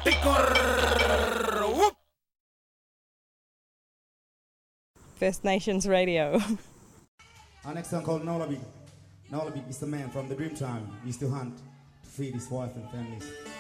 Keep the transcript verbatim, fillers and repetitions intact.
First Nations Radio. Our next song called Nolabik. Nolabik is the man from the Dreamtime. He used to hunt to feed his wife and families.